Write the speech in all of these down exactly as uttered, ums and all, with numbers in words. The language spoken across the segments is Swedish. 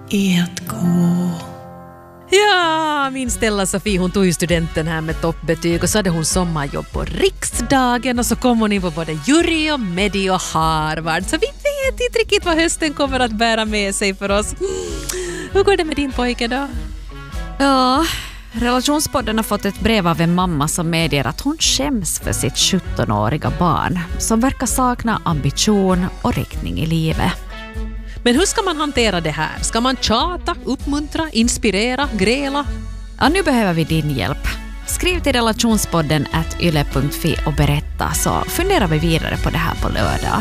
är att gå. Ja, min Stella Sofie, hon tog ju studenten här med toppbetyg och så hade hon sommarjobb på riksdagen och så kom hon in på både jury och Medi och Harvard. Så vi vet inte riktigt vad hösten kommer att bära med sig för oss. Hur går det med din pojke då? Ja, Relationspodden har fått ett brev av en mamma som medger att hon skäms för sitt sjuttonåriga barn som verkar sakna ambition och riktning i livet. Men hur ska man hantera det här? Ska man tjata, uppmuntra, inspirera, gräla? Ja, nu behöver vi din hjälp. Skriv till relationspodden at yle punkt fi och berätta, så funderar vi vidare på det här på lördag.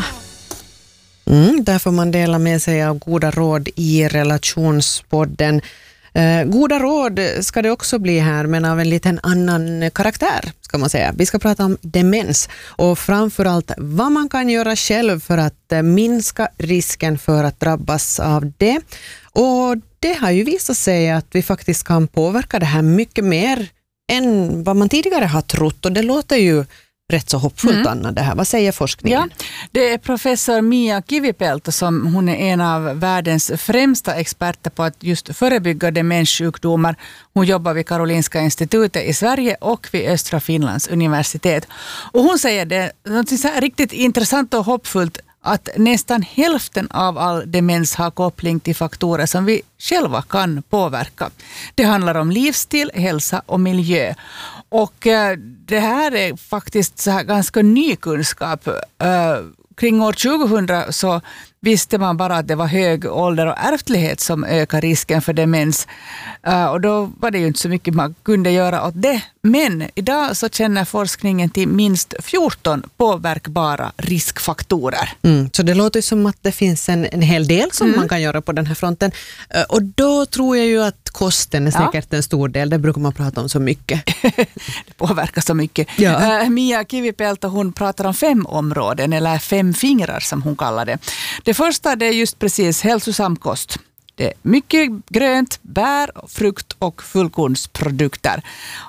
Mm, där får man dela med sig av goda råd i Relationspodden. Eh, goda råd ska det också bli här, men av en liten annan karaktär ska man säga. Vi ska prata om demens och framförallt vad man kan göra själv för att eh, minska risken för att drabbas av det. Och det har ju visat sig att vi faktiskt kan påverka det här mycket mer än vad man tidigare har trott, och det låter ju rätt så hoppfullt, mm. Anna, det här. Vad säger forskningen? Ja, det är professor Mia Kivipelto som hon är en av världens främsta experter på att just förebygga demenssjukdomar. Hon jobbar vid Karolinska institutet i Sverige och vid Östra Finlands universitet. Och hon säger det något så här riktigt intressant och hoppfullt, att nästan hälften av all demens har koppling till faktorer som vi själva kan påverka. Det handlar om livsstil, hälsa och miljö. Och eh, det här är faktiskt så här ganska ny kunskap. Eh, kring år tjugohundra så visste man bara att det var hög ålder och ärftlighet som ökar risken för demens. Uh, och då var det ju inte så mycket man kunde göra åt det. Men idag så känner forskningen till minst fjorton påverkbara riskfaktorer. Mm, så det låter som att det finns en, en hel del som mm. man kan göra på den här fronten. Uh, och då tror jag ju att kosten är säkert ja. en stor del. Det brukar man prata om så mycket. Det påverkar så mycket. Ja. Uh, Mia Kivipelto, hon pratar om fem områden, eller fem fingrar som hon kallar det. Det första, det är just precis hälsosam kost. Det är mycket grönt, bär, frukt och fullkornsprodukter.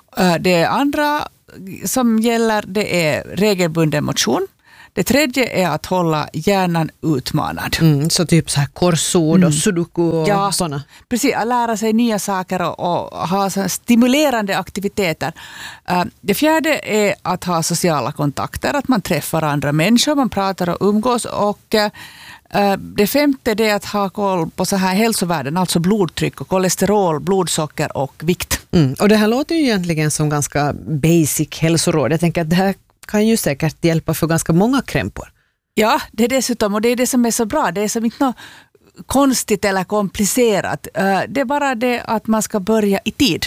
Det andra som gäller, det är regelbunden motion. Det tredje är att hålla hjärnan utmanad. Mm, så typ så här korsord och sudoku och ja, sådana. Precis, att lära sig nya saker och, och ha så stimulerande aktiviteter. Det fjärde är att ha sociala kontakter, att man träffar andra människor, man pratar och umgås. Och det femte är att ha koll på så här hälsovärden, alltså blodtryck och kolesterol, blodsocker och vikt. Mm, och det här låter ju egentligen som ganska basic hälsoråd. Jag tänker att det här kan ju säkert hjälpa för ganska många krämpor. Ja, det är dessutom, och det är det som är så bra. Det är som inte något konstigt eller komplicerat. Det är bara det att man ska börja i tid.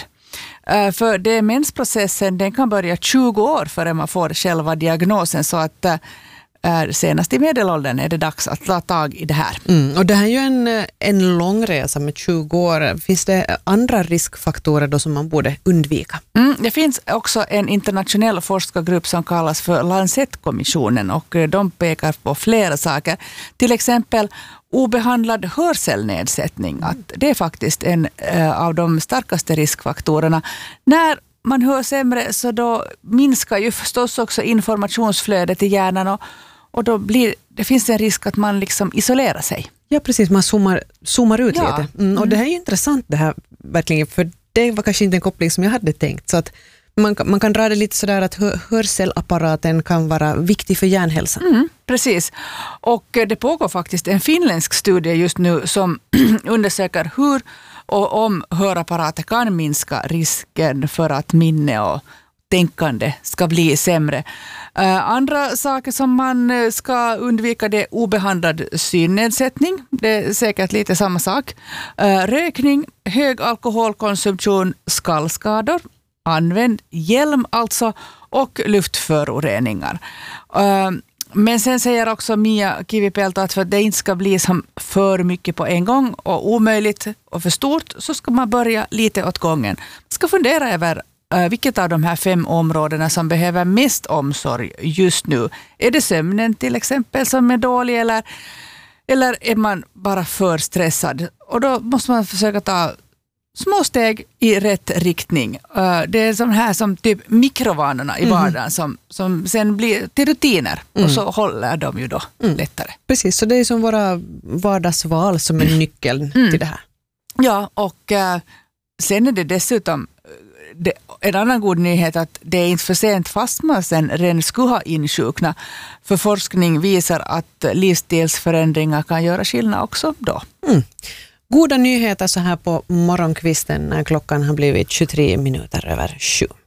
För demensprocessen, den kan börja tjugo år före man får själva diagnosen, så att senast i medelåldern är det dags att ta tag i det här. Mm, och det här är ju en, en lång resa med tjugo år. Finns det andra riskfaktorer då som man borde undvika? Mm, det finns också en internationell forskargrupp som kallas för Lancet-kommissionen, och de pekar på flera saker. Till exempel obehandlad hörselnedsättning. Att det är faktiskt en äh, av de starkaste riskfaktorerna. När man hör sämre, så då minskar ju förstås också informationsflödet i hjärnan, och, och då blir, det finns en risk att man liksom isolerar sig. Ja, precis. Man zoomar, zoomar ut ja. lite. Mm, och det här är ju intressant det här verkligen, för det var kanske inte en koppling som jag hade tänkt. Så att man, man kan dra det lite sådär att hör, hörselapparaten kan vara viktig för hjärnhälsan. Mm, precis. Och det pågår faktiskt en finländsk studie just nu som undersöker hur och om hörapparater kan minska risken för att minne och tänkande ska bli sämre. Uh, andra saker som man ska undvika, det är obehandlad synnedsättning. Det är säkert lite samma sak. Uh, rökning, hög alkoholkonsumtion, skallskador, använd hjälm alltså, och luftföroreningar. Uh, Men sen säger också Mia Kivipelto att för att det inte ska bli som för mycket på en gång och omöjligt och för stort, så ska man börja lite åt gången. Man ska fundera över uh, vilket av de här fem områdena som behöver mest omsorg just nu. Är det sömnen till exempel som är dålig, eller, eller är man bara för stressad? Och då måste man försöka ta små steg i rätt riktning. Uh, det är sån här som typ mikrovanorna i vardagen mm. som, som sen blir till rutiner mm. och så håller de ju då mm. lättare. Precis, så det är som våra vardagsval som är nyckeln mm. till det här. Ja, och äh, sen är det dessutom det, en annan god nyhet att det är inte för sent fast man sen redan skulle ha insjukna. För forskning visar att livsstilsförändringar kan göra skillnad också då. Mm. Goda nyheter så här på morgonkvisten när klockan har blivit tjugotre minuter över sju.